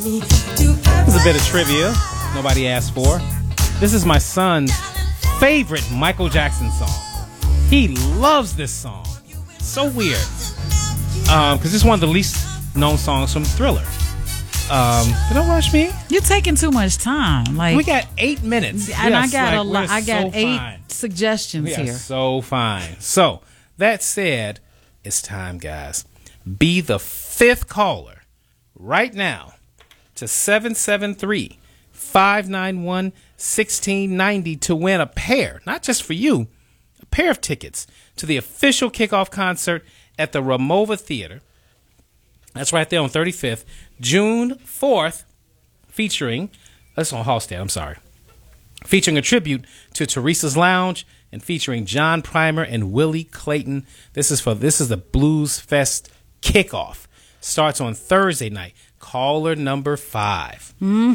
This is a bit of trivia nobody asked for. This is my son's favorite Michael Jackson song. He loves this song. So weird. Because it's one of the least known songs from Thriller. Don't rush me. You're taking too much time. Like, we got 8 minutes. And yes, I got like, a lot. I got so 8 fine. suggestions here. So fine. So, that said, it's time, guys. Be the 5th caller right now to 773-591-1690 to win a pair, not just for you, a pair of tickets to the official kickoff concert at the Ramova Theater. That's right there on 35th, June 4th, featuring, that's on Halstead, I'm sorry, featuring a tribute to Teresa's Lounge and featuring John Primer and Willie Clayton. This is the Blues Fest kickoff. Starts on Thursday night. Caller number 5.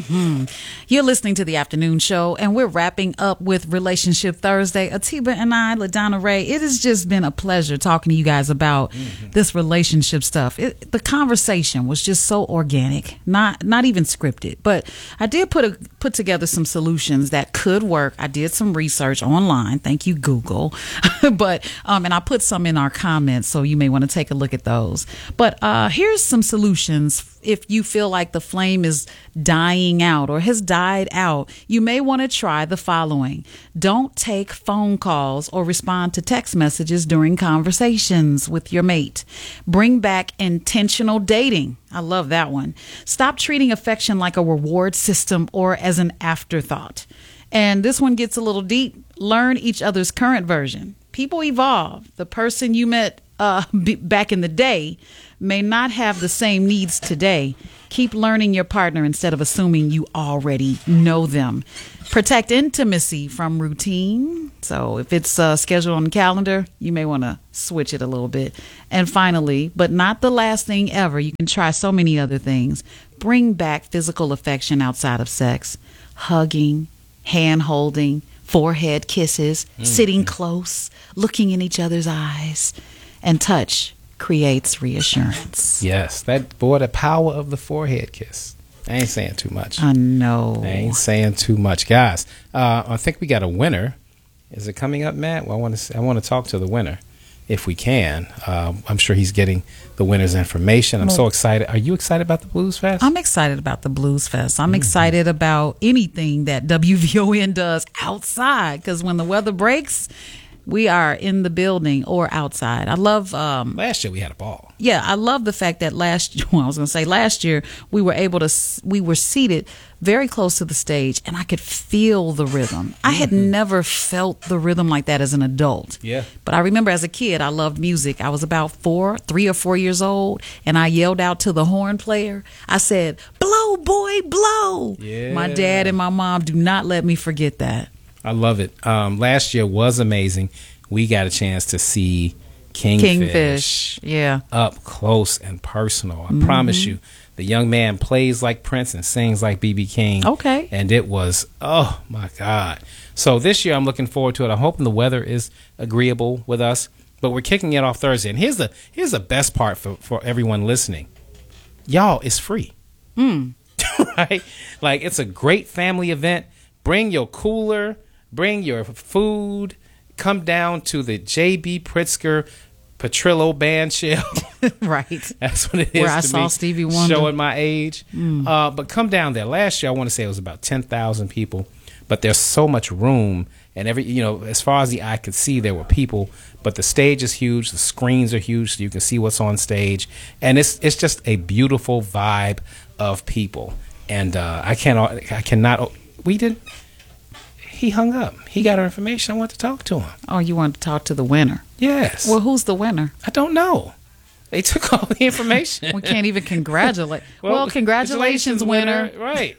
You're listening to the afternoon show, and we're wrapping up with Relationship Thursday. Atiba and I, LaDonna Ray, it has just been a pleasure talking to you guys about this relationship stuff. The conversation was just so organic, not even scripted. But I did put together some solutions that could work. I did some research online. Thank you, Google. But and I put some in our comments, so you may want to take a look at those. But here's some solutions. If you feel like the flame is dying out or has died out, you may want to try the following. Don't take phone calls or respond to text messages during conversations with your mate. Bring back intentional dating. I love that one. Stop treating affection like a reward system or as an afterthought. And this one gets a little deep. Learn each other's current version. People evolve. The person you met back in the day may not have the same needs today. Keep learning your partner instead of assuming you already know them. Protect intimacy from routine. So if it's scheduled on the calendar, you may want to switch it a little bit. And finally, but not the last thing ever, you can try so many other things. Bring back physical affection outside of sex. Hugging, hand holding, forehead kisses, sitting close, looking in each other's eyes. And touch creates reassurance. Yes, the power of the forehead kiss. I ain't saying too much. I know. I ain't saying too much, guys. I think we got a winner. Is it coming up, Matt? Well, I want to talk to the winner if we can. I'm sure he's getting the winner's information. I'm so excited. Are you excited about the Blues Fest? I'm excited about the Blues Fest. I'm excited about anything that WVON does outside, because when the weather breaks, we are in the building or outside. I love... last year we had a ball. Yeah, I love the fact that last year we were seated very close to the stage, and I could feel the rhythm. I had never felt the rhythm like that as an adult. Yeah. But I remember as a kid, I loved music. I was about 3 or 4 years old, and I yelled out to the horn player. I said, "Blow, boy, blow." Yeah. My dad and my mom do not let me forget that. I love it. Last year was amazing. We got a chance to see Kingfish, yeah, up close and personal. I promise you, the young man plays like Prince and sings like B.B. King. Okay. And it was, oh my God. So this year I'm looking forward to it. I'm hoping the weather is agreeable with us, but we're kicking it off Thursday. And here's the best part for everyone listening. Y'all, it's free. Right? Like, it's a great family event. Bring your cooler. Bring your food. Come down to the J.B. Pritzker Petrillo Band Shell. Right. That's what it is. Where I to saw me, Stevie Wonder. showing my age. But come down there. Last year, I want to say it was about 10,000 people. But there's so much room. And as far as the eye could see, there were people. But the stage is huge. The screens are huge, so you can see what's on stage. And it's just a beautiful vibe of people. And I cannot. We didn't. He hung up. He got our information. I want to talk to him. Oh, you want to talk to the winner? Yes. Well, who's the winner? I don't know. They took all the information. We can't even congratulate. Well, congratulations, winner. Right.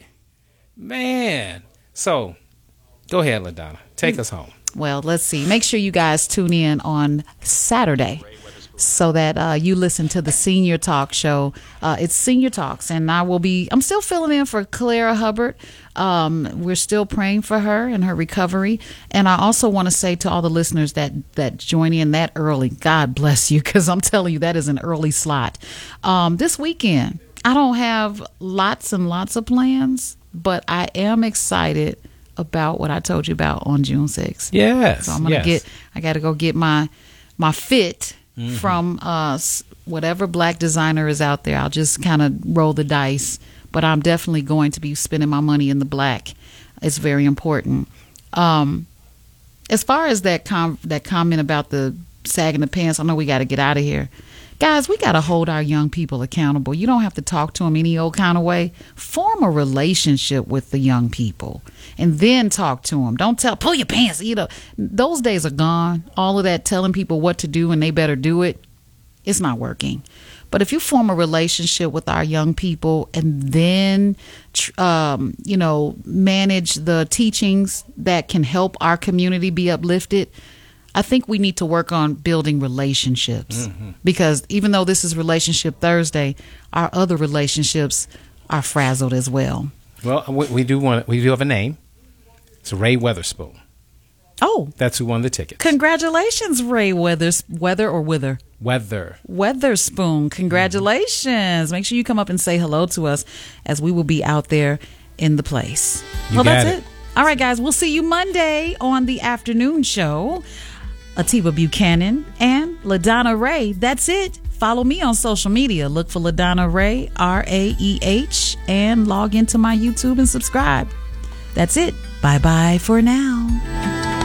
Man. So, go ahead, LaDonna. Take us home. Well, let's see. Make sure you guys tune in on Saturday so that you listen to the Senior Talk show. It's Senior Talks, and I'm still filling in for Clara Hubbard. We're still praying for her and her recovery. And I also want to say to all the listeners that join in that early, God bless you, because I'm telling you, that is an early slot. This weekend, I don't have lots and lots of plans, but I am excited about what I told you about on June 6th. Yes. So I'm gonna I got to go get my fit from whatever black designer is out there. I'll just kind of roll the dice, but I'm definitely going to be spending my money in the black. It's very important. As far as that comment about the sagging the pants, I know we got to get out of here. Guys, we got to hold our young people accountable. You don't have to talk to them any old kind of way. Form a relationship with the young people and then talk to them. Don't pull your pants. Those days are gone. All of that telling people what to do and they better do it, it's not working. But if you form a relationship with our young people and then, manage the teachings that can help our community be uplifted, I think we need to work on building relationships, because even though this is Relationship Thursday, our other relationships are frazzled as well. Well, we do have a name. It's Ray Weatherspoon. Oh, that's who won the tickets. Congratulations, Ray Weatherspoon. Congratulations. Make sure you come up and say hello to us, as we will be out there in the place. That's it. All right, guys, we'll see you Monday on the afternoon show. Atiba Buchanan and LaDonna Ray. That's it. Follow me on social media. Look for LaDonna Ray, RAEH, and log into my YouTube and subscribe. That's it. Bye-bye for now.